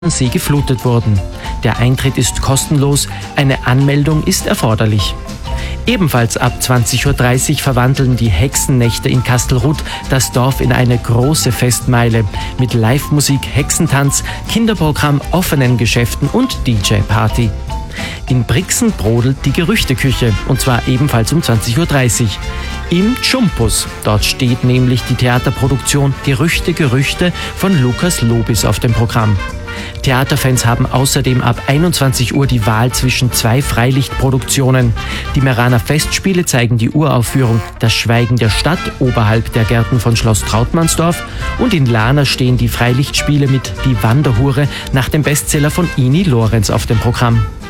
See geflutet wurden. Der Eintritt ist kostenlos, eine Anmeldung ist erforderlich. Ebenfalls ab 20:30 Uhr verwandeln die Hexennächte in Kastelruth das Dorf in eine große Festmeile mit Live-Musik, Hexentanz, Kinderprogramm, offenen Geschäften und DJ-Party. In Brixen brodelt die Gerüchteküche, und zwar ebenfalls um 20:30 Uhr. Im Tschumpus, dort steht nämlich die Theaterproduktion Gerüchte von Lukas Lobis auf dem Programm. Theaterfans haben außerdem ab 21 Uhr die Wahl zwischen 2 Freilichtproduktionen. Die Meraner Festspiele zeigen die Uraufführung Das Schweigen der Stadt oberhalb der Gärten von Schloss Trautmannsdorf und in Lahna stehen die Freilichtspiele mit Die Wanderhure nach dem Bestseller von Ini Lorenz auf dem Programm.